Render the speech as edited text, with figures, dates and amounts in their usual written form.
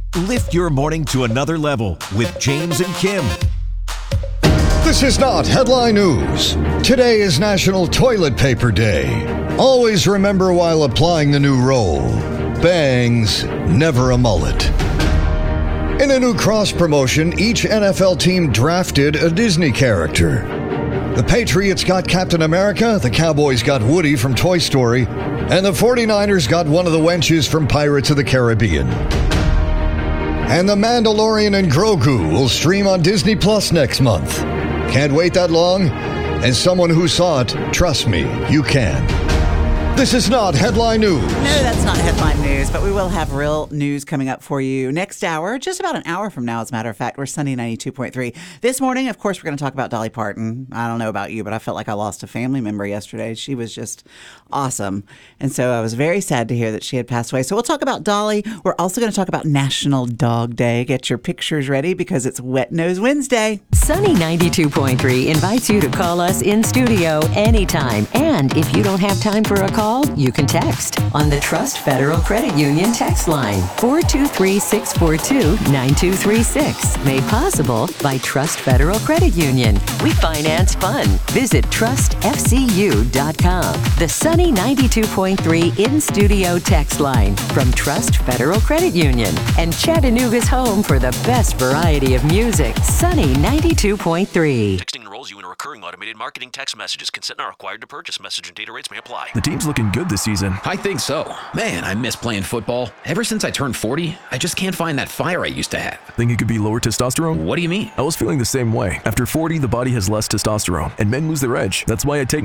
Lift your morning to another level with James and Kim. This is not headline news. Today is National Toilet Paper Day. Always remember while applying the new roll, bangs, never a mullet. In a new cross promotion, each NFL team drafted a Disney character. The Patriots got Captain America, the Cowboys got Woody from Toy Story, and the 49ers got one of the wenches from Pirates of the Caribbean. And The Mandalorian and Grogu will stream on Disney Plus next month. Can't wait that long? As someone who saw it, trust me, you can. This is not headline news. No, that's not headline news, but we will have real news coming up for you next hour, just about an hour from now, as a matter of fact. We're Sunny 92.3. This morning, of course, we're going to talk about Dolly Parton. I don't know about you, but I felt like I lost a family member yesterday. She was just awesome. And so I was very sad to hear that she had passed away. So we'll talk about Dolly. We're also going to talk about National Dog Day. Get your pictures ready because it's Wet Nose Wednesday. Sunny 92.3 invites you to call us in studio anytime. And if you don't have time for a call, you can text on the Trust Federal Credit Union text line 423-642-9236. Made possible by Trust Federal Credit Union. We finance fun. Visit trustfcu.com. The Sunny 92.3 in-studio text line from Trust Federal Credit Union. And Chattanooga's home for the best variety of music. Sunny 92.3. Texting enrolls you in a recurring automated marketing text messages. Consent not required to purchase. Message and data rates may apply. The team's looking good this season. I think so. Man, I miss playing football. Ever since I turned 40, I just can't find that fire I used to have. Think it could be lower testosterone? What do you mean? I was feeling the same way. After 40, the body has less testosterone, and men lose their edge. That's why I take